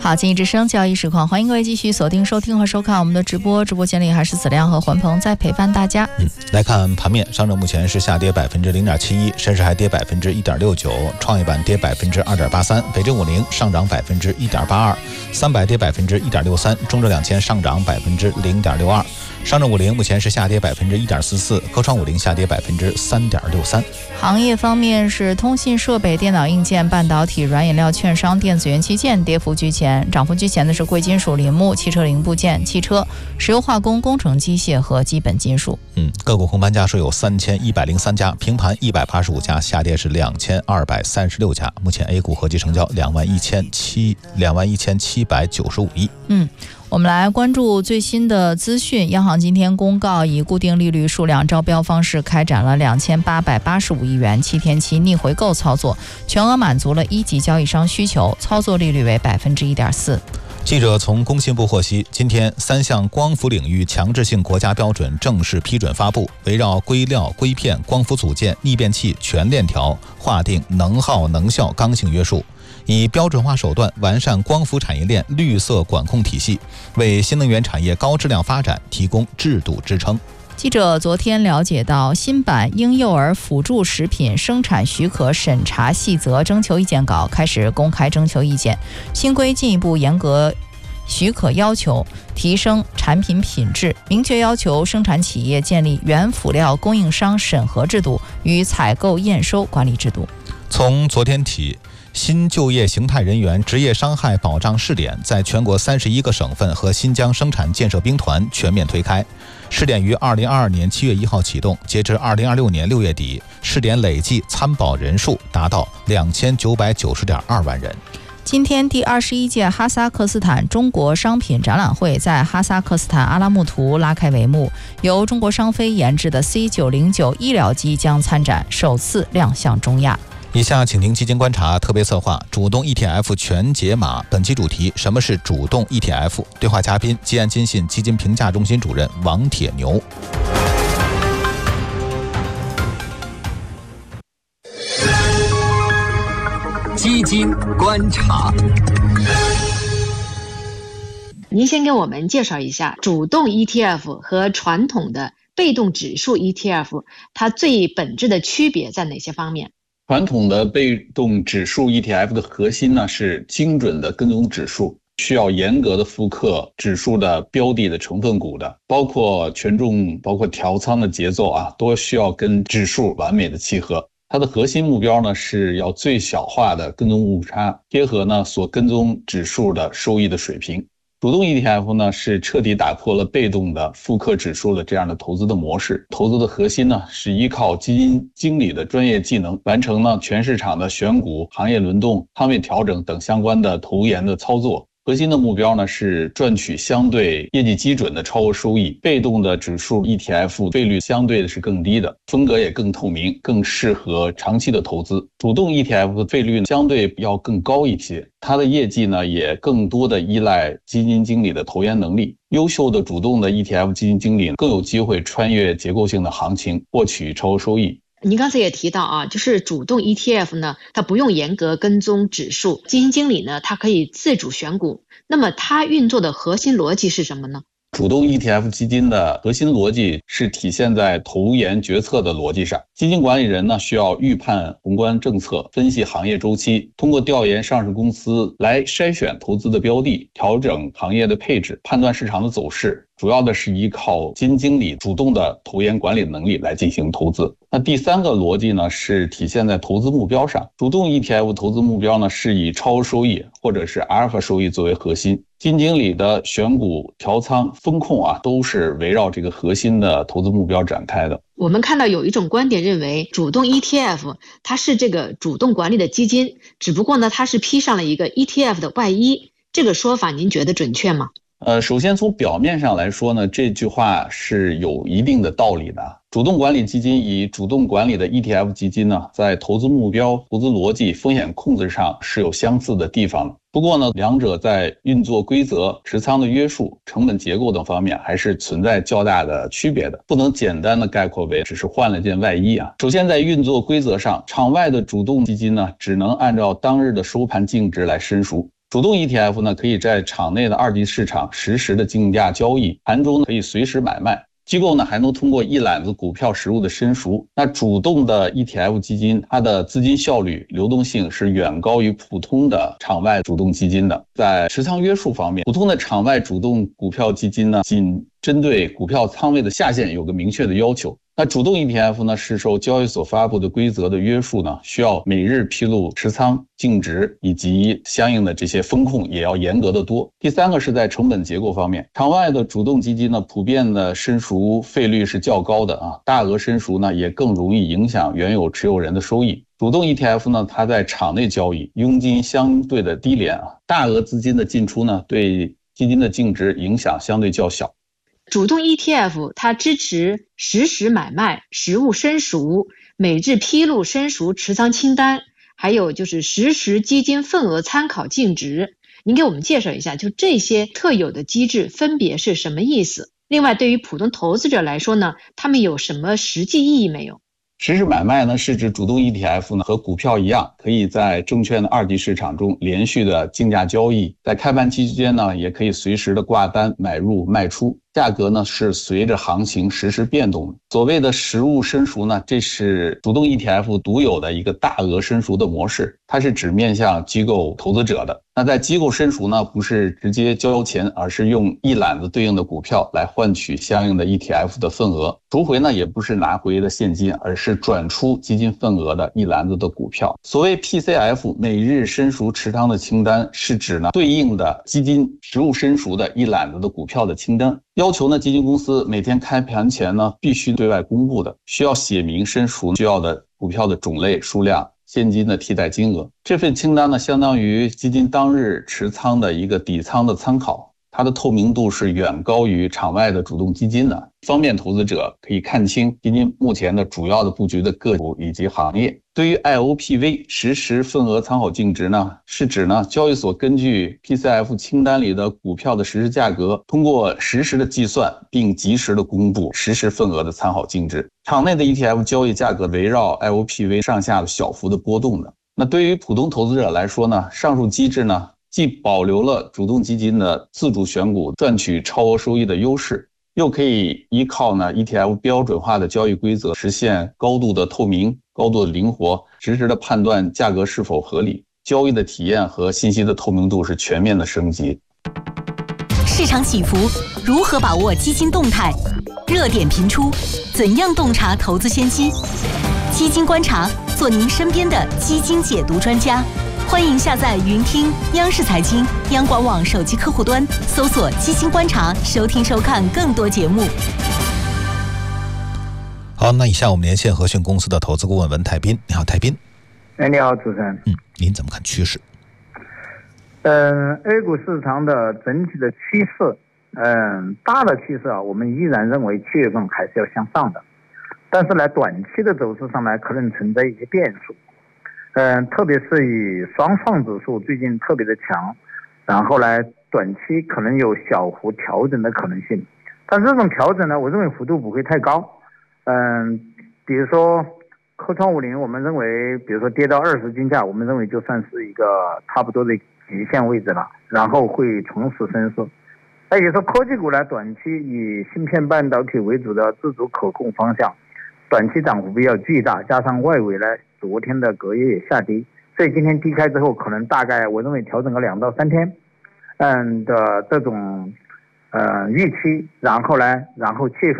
好，经济之声交易实况，欢迎各位继续锁定收听和收看我们的直播。直播间里还是子亮和环鹏在陪伴大家。 来看盘面，上证目前是下跌0.71%，深市还跌1.69%，创业板跌2.83%，北证50上涨1.82%，三百跌1.63%，中证2000上涨0.62%。上证50目前是下跌1.44%，科创50下跌3.63%。 行业方面是通信设备、电脑硬件、半导体、软饮料、券商、电子元器件跌幅居前，涨幅居前的是贵金属、林木、汽车零部件、汽车、石油化工、工程机械和基本金属。 个股红盘家数有3103家，平盘185家，下跌是2236家。目前 A 股合计成交21795亿。 我们来关注最新的资讯。央行今天公告，以固定利率数量招标方式开展了2885亿元7天期逆回购操作，全额满足了一级交易商需求，操作利率为1.4%。 记者从工信部获悉，今天3项光伏领域强制性国家标准正式批准发布，围绕硅料、硅片、光伏组件、逆变器全链条划定能耗能效刚性约束，以标准化手段完善光伏产业链绿色管控体系，为新能源产业高质量发展提供制度支撑。 记者昨天了解到，新版婴幼儿辅助食品生产许可审查细则征求意见稿开始公开征求意见，新规进一步严格许可要求，提升产品品质，明确要求生产企业建立原辅料供应商审核制度与采购验收管理制度。 从昨天起，新就业形态人员职业伤害保障试点在全国31个省份和新疆生产建设兵团全面推开。试点于2022年7月1号启动，截至2026年6月底，试点累计参保人数达到2990.2万人。 今天第21届哈萨克斯坦中国商品展览会在哈萨克斯坦阿拉木图拉开帷幕，由中国商飞研制的 C909 医疗机将参展，首次亮相中亚。 以下请听基金观察特别策划主动 ETF 全解码，本期主题：什么是主动 ETF？ 对话嘉宾：基安金信基金评价中心主任王铁牛。 基金观察。 您先给我们介绍一下主动 ETF 和传统的被动指数 ETF， 它最本质的区别在哪些方面？ 传统的被动指数 ETF 的核心呢是精准的跟踪指数，需要严格的复刻指数的标的的成分股的，包括权重、包括调仓的节奏都需要跟指数完美的契合。它的核心目标呢是要最小化的跟踪误差，贴合呢所跟踪指数的收益的水平。主动 ETF 呢是彻底打破了被动的复刻指数的这样的投资的模式，投资的核心呢是依靠基金经理的专业技能，完成呢全市场的选股、行业轮动、仓位调整等相关的投研的操作。核心的目标呢是赚取相对业绩基准的超额收益。被动的指数 ETF 费率相对的是更低的，风格也更透明，更适合长期的投资。主动 ETF 的费率相对要更高一些，它的业绩呢也更多的依赖基金经理的投研能力。优秀的主动的 ETF 基金经理更有机会穿越结构性的行情，获取超额收益。 您刚才也提到就是主动 ETF 呢，它不用严格跟踪指数，基金经理呢，它可以自主选股。那么它运作的核心逻辑是什么呢？ 主动 ETF 基金的核心逻辑是体现在投研决策的逻辑上。基金管理人呢，需要预判宏观政策，分析行业周期，通过调研上市公司来筛选投资的标的，调整行业的配置，判断市场的走势。主要的是依靠基金经理主动的投研管理能力来进行投资。那第三个逻辑呢，是体现在投资目标上。主动 ETF 投资目标呢，是以超额收益或者是阿尔法收益作为核心。基金经理的选股、调仓、风控都是围绕这个核心的投资目标展开的。 我们看到有一种观点认为，主动 ETF 它是这个主动管理的基金，只不过呢，它是披上了一个 ETF 的外衣。这个说法您觉得准确吗？ 首先从表面上来说呢，这句话是有一定的道理的。主动管理基金与主动管理的 ETF 基金呢，在投资目标、投资逻辑、风险控制上是有相似的地方的。不过呢，两者在运作规则、持仓的约束、成本结构等方面还是存在较大的区别的，不能简单的概括为只是换了件外衣首先在运作规则上，场外的主动基金呢，只能按照当日的收盘净值来申赎。主主动 ETF 呢，可以在场内的二级市场实时的竞价交易，盘中可以随时买卖。机构呢还能通过一揽子股票实物的申赎。那主动的 ETF 基金，它的资金效率、流动性是远高于普通的场外主动基金的。在持仓约束方面，普通的场外主动股票基金呢，仅针对股票仓位的下限有个明确的要求。那主动 ETF 呢，是受交易所发布的规则的约束呢，需要每日披露持仓、净值以及相应的这些风控也要严格的多。第三个是在成本结构方面，场外的主动基金呢，普遍的申赎费率是较高的啊，大额申赎呢也更容易影响原有持有人的收益。主动 ETF 呢，它在场内交易，佣金相对的低廉啊，大额资金的进出呢，对基金的净值影响相对较小。 主动 ETF 它支持实时买卖、实物申赎、每日披露申赎持仓清单，还有就是实时基金份额参考净值。您给我们介绍一下，就这些特有的机制分别是什么意思？另外，对于普通投资者来说呢，他们有什么实际意义没有？ 实时买卖呢，是指主动 ETF 呢和股票一样，可以在证券的二级市场中连续的竞价交易，在开盘期间呢，也可以随时的挂单买入卖出，价格呢是随着行情实时变动的。所谓的实物申赎呢，这是主动 ETF 独有的一个大额申赎的模式，它是只面向机构投资者的。那在机构申赎呢，不是直接交钱，而是用一揽子对应的股票来换取相应的 ETF 的份额。赎回呢，也不是拿回的现金，而是转出基金份额的一篮子的股票。所谓 PCF 每日申赎持仓的清单，是指呢对应的基金实物申赎的一揽子的股票的清单。要求呢，基金公司每天开盘前呢，必须对外公布的，需要写明申赎需要的股票的种类、数量、现金的替代金额。这份清单呢，相当于基金当日持仓的一个底仓的参考，它的透明度是远高于场外的主动基金的，方便投资者可以看清基金目前的主要的布局的个股以及行业。对于 IOPV 实时份额参考净值呢，是指呢交易所根据 PCF 清单里的股票的实时价格，通过实时的计算并及时的公布实时份额的参考净值。场内的 ETF 交易价格围绕 IOPV 上下的小幅的波动的。那对于普通投资者来说呢，上述机制呢既保留了主动基金的自主选股赚取超额收益的优势，又可以依靠呢 ETF 标准化的交易规则，实现高度的透明、高度的灵活，实时的判断价格是否合理，交易的体验和信息的透明度是全面的升级。 市场起伏，如何把握基金动态？热点频出，怎样洞察投资先机？基金观察，做您身边的基金解读专家。欢迎下载云听央视财经、央广网手机客户端，搜索基金观察，收听收看更多节目。 好，那以下我们连线和讯公司的投资顾问文泰斌。你好，泰斌。 你好，主持人。 您怎么看趋势 ？A 股市场的整体的趋势，大的趋势啊，我们依然认为7月份还是要向上的，但是呢，短期的走势上来可能存在一些变数。特别是以双创指数最近特别的强，然后呢，短期可能有小幅调整的可能性，但这种调整呢，我认为幅度不会太高。比如说科创50，我们认为，比如说跌到20均价，我们认为就算是一个差不多的极限位置了，然后会从此升势。那也说科技股呢，短期以芯片半导体为主的自主可控方向，短期涨幅比较巨大，加上外围呢昨天的隔夜也下跌，所以今天低开之后，可能大概我认为调整个2到3天，的这种预期，然后7月份